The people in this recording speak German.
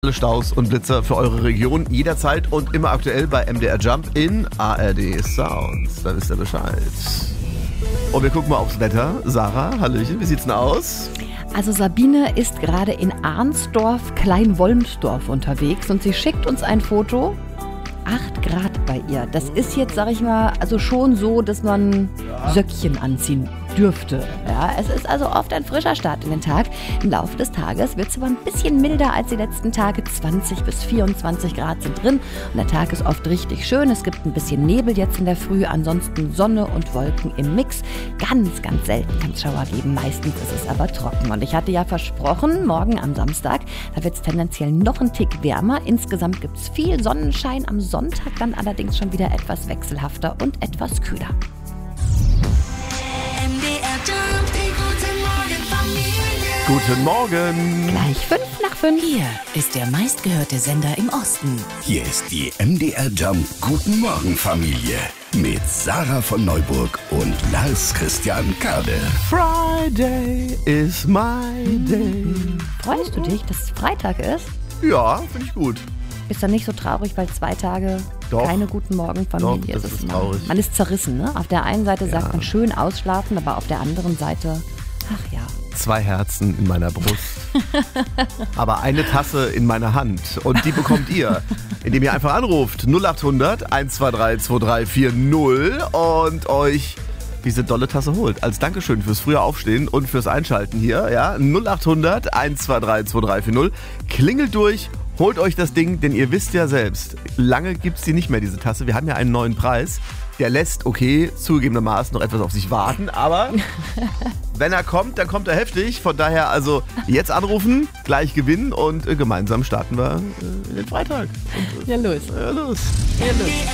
Alle Staus und Blitzer für eure Region jederzeit und immer aktuell bei MDR Jump in ARD Sounds. Da wisst ihr Bescheid. Und wir gucken mal aufs Wetter. Sarah, hallöchen, wie sieht's denn aus? Also Sabine ist gerade in Arnsdorf, Kleinwollmsdorf unterwegs und sie schickt uns ein Foto. 8 Grad bei ihr. Das ist jetzt, sag ich mal, also schon so, dass man Söckchen anziehen dürfte. Ja, es ist also oft ein frischer Start in den Tag. Im Laufe des Tages wird es aber ein bisschen milder als die letzten Tage. 20 bis 24 Grad sind drin und der Tag ist oft richtig schön. Es gibt ein bisschen Nebel jetzt in der Früh, ansonsten Sonne und Wolken im Mix. Ganz, ganz selten kann es Schauer geben. Meistens ist es aber trocken. Und ich hatte ja versprochen, morgen am Samstag, da wird es tendenziell noch ein Tick wärmer. Insgesamt gibt es viel Sonnenschein, am Sonntag dann allerdings schon wieder etwas wechselhafter und etwas kühler. Guten Morgen. Gleich 5 nach 5. Hier ist der meistgehörte Sender im Osten. Hier ist die MDR Jump Guten Morgen Familie mit Sarah von Neuburg und Lars Christian Kade. Friday is my day. Freust du dich, dass es Freitag ist? Ja, finde ich gut. Bist du nicht so traurig, weil 2 Tage Doch. keine guten Morgenfamilie Doch, das ist immer. traurig. Man ist zerrissen, ne? Auf der einen Seite sagt man schön ausschlafen, aber auf der anderen Seite, ach ja. 2 Herzen in meiner Brust. Aber eine Tasse in meiner Hand. Und die bekommt ihr, indem ihr einfach anruft. 0800 123 2340 und euch diese dolle Tasse holt. Als Dankeschön fürs frühe Aufstehen und fürs Einschalten hier. Ja? 0800 123 2340. Klingelt durch. Holt euch das Ding, denn ihr wisst ja selbst, lange gibt es die nicht mehr, diese Tasse. Wir haben ja einen neuen Preis. Der lässt, okay, zugegebenermaßen noch etwas auf sich warten, aber wenn er kommt, dann kommt er heftig. Von daher also jetzt anrufen, gleich gewinnen und gemeinsam starten wir in den Freitag. Ja, los. Ja, los. Ja, los.